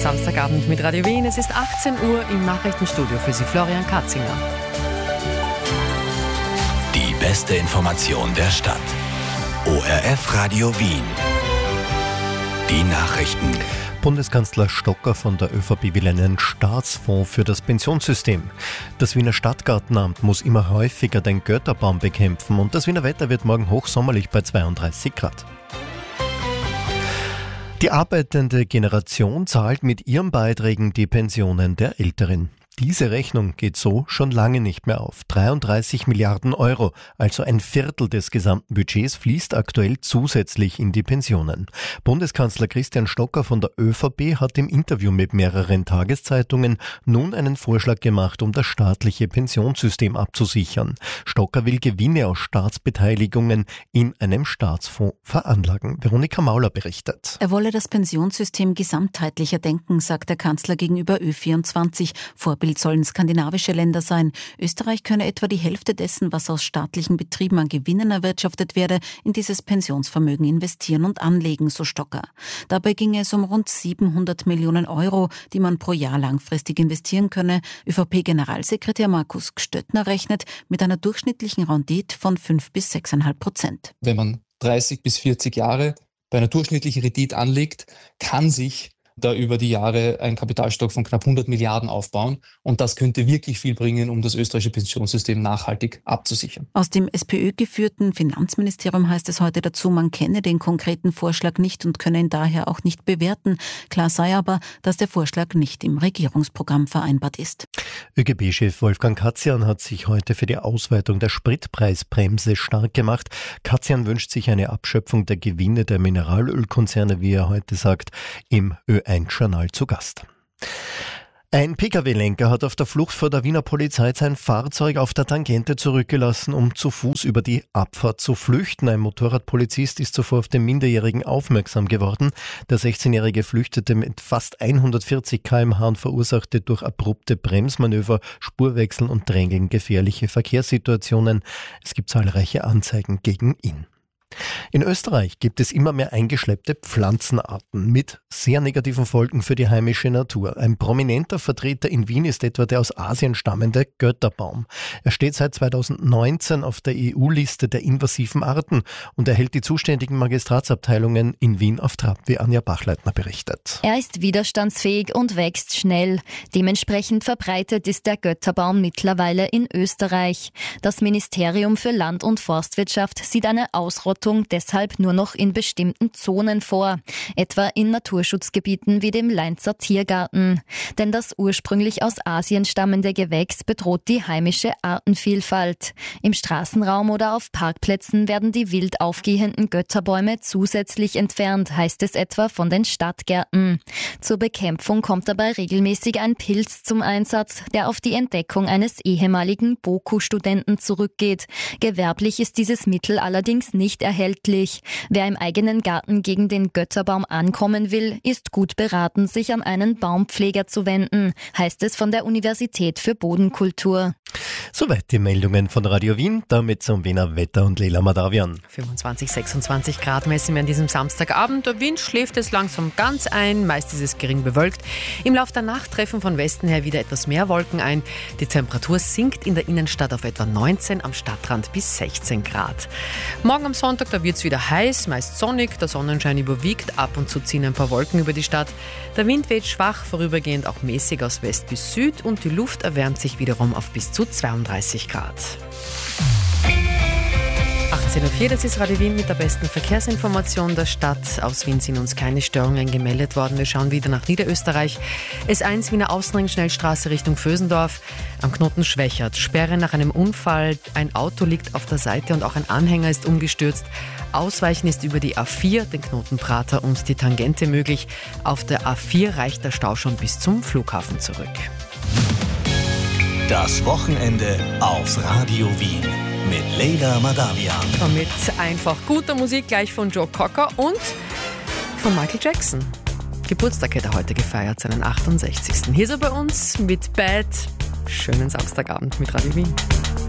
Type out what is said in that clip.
Samstagabend mit Radio Wien. Es ist 18 Uhr im Nachrichtenstudio für Sie Florian Katzinger. Die beste Information der Stadt. ORF Radio Wien. Die Nachrichten. Bundeskanzler Stocker von der ÖVP will einen Staatsfonds für das Pensionssystem. Das Wiener Stadtgartenamt muss immer häufiger den Götterbaum bekämpfen und das Wiener Wetter wird morgen hochsommerlich bei 32 Grad. Die arbeitende Generation zahlt mit ihren Beiträgen die Pensionen der Älteren. Diese Rechnung geht so schon lange nicht mehr auf. 33 Milliarden Euro, also ein Viertel des gesamten Budgets, fließt aktuell zusätzlich in die Pensionen. Bundeskanzler Christian Stocker von der ÖVP hat im Interview mit mehreren Tageszeitungen nun einen Vorschlag gemacht, um das staatliche Pensionssystem abzusichern. Stocker will Gewinne aus Staatsbeteiligungen in einem Staatsfonds veranlagen. Veronika Mauler berichtet. Er wolle das Pensionssystem gesamtheitlicher denken, sagt der Kanzler gegenüber Ö24. Vorbild sollen skandinavische Länder sein. Österreich könne etwa die Hälfte dessen, was aus staatlichen Betrieben an Gewinnen erwirtschaftet werde, in dieses Pensionsvermögen investieren und anlegen, so Stocker. Dabei ginge es um rund 700 Millionen Euro, die man pro Jahr langfristig investieren könne. ÖVP-Generalsekretär Markus Gstöttner rechnet mit einer durchschnittlichen Rendite von 5 bis 6,5%. Wenn man 30 bis 40 Jahre bei einer durchschnittlichen Rendite anlegt, kann sich da über die Jahre ein Kapitalstock von knapp 100 Milliarden aufbauen. Und das könnte wirklich viel bringen, um das österreichische Pensionssystem nachhaltig abzusichern. Aus dem SPÖ-geführten Finanzministerium heißt es heute dazu, man kenne den konkreten Vorschlag nicht und könne ihn daher auch nicht bewerten. Klar sei aber, dass der Vorschlag nicht im Regierungsprogramm vereinbart ist. ÖGB-Chef Wolfgang Katzian hat sich heute für die Ausweitung der Spritpreisbremse stark gemacht. Katzian wünscht sich eine Abschöpfung der Gewinne der Mineralölkonzerne, wie er heute sagt, im Ö1-Journal zu Gast. Ein Pkw-Lenker hat auf der Flucht vor der Wiener Polizei sein Fahrzeug auf der Tangente zurückgelassen, um zu Fuß über die Abfahrt zu flüchten. Ein Motorradpolizist ist zuvor auf den Minderjährigen aufmerksam geworden. Der 16-Jährige flüchtete mit fast 140 km/h und verursachte durch abrupte Bremsmanöver, Spurwechseln und Drängeln gefährliche Verkehrssituationen. Es gibt zahlreiche Anzeigen gegen ihn. In Österreich gibt es immer mehr eingeschleppte Pflanzenarten mit sehr negativen Folgen für die heimische Natur. Ein prominenter Vertreter in Wien ist etwa der aus Asien stammende Götterbaum. Er steht seit 2019 auf der EU-Liste der invasiven Arten und erhält die zuständigen Magistratsabteilungen in Wien auf Trab, wie Anja Bachleitner berichtet. Er ist widerstandsfähig und wächst schnell. Dementsprechend verbreitet ist der Götterbaum mittlerweile in Österreich. Das Ministerium für Land- und Forstwirtschaft sieht eine Ausrottung deshalb nur noch in bestimmten Zonen vor, etwa in Naturschutzgebieten wie dem Leinzer Tiergarten. Denn das ursprünglich aus Asien stammende Gewächs bedroht die heimische Artenvielfalt. Im Straßenraum oder auf Parkplätzen werden die wild aufgehenden Götterbäume zusätzlich entfernt, heißt es etwa von den Stadtgärten. Zur Bekämpfung kommt dabei regelmäßig ein Pilz zum Einsatz, der auf die Entdeckung eines ehemaligen BOKU-Studenten zurückgeht. Gewerblich ist dieses Mittel allerdings nicht erhältlich. Wer im eigenen Garten gegen den Götterbaum ankommen will, ist gut beraten, sich an einen Baumpfleger zu wenden, heißt es von der Universität für Bodenkultur. Soweit die Meldungen von Radio Wien, damit zum Wiener Wetter und Leila Madavian. 25, 26 Grad messen wir an diesem Samstagabend. Der Wind schläft es langsam ganz ein, meist ist es gering bewölkt. Im Laufe der Nacht treffen von Westen her wieder etwas mehr Wolken ein. Die Temperatur sinkt in der Innenstadt auf etwa 19, am Stadtrand bis 16 Grad. Morgen am Sonntag, da wird es wieder heiß, meist sonnig, der Sonnenschein überwiegt, ab und zu ziehen ein paar Wolken über die Stadt. Der Wind weht schwach, vorübergehend auch mäßig aus West bis Süd und die Luft erwärmt sich wiederum auf bis zu 32 Grad. 18.04 Uhr, das ist Radio Wien mit der besten Verkehrsinformation der Stadt. Aus Wien sind uns keine Störungen gemeldet worden. Wir schauen wieder nach Niederösterreich. S1 Wiener Außenring, Schnellstraße Richtung Vösendorf. Am Knoten Schwächert. Sperre nach einem Unfall. Ein Auto liegt auf der Seite und auch ein Anhänger ist umgestürzt. Ausweichen ist über die A4, den Knoten Prater und die Tangente möglich. Auf der A4 reicht der Stau schon bis zum Flughafen zurück. Das Wochenende auf Radio Wien mit Leila Madavian. Und mit einfach guter Musik gleich von Joe Cocker und von Michael Jackson. Geburtstag hat er heute gefeiert, seinen 68. Hier ist er bei uns mit Bad. Schönen Samstagabend mit Radio Wien.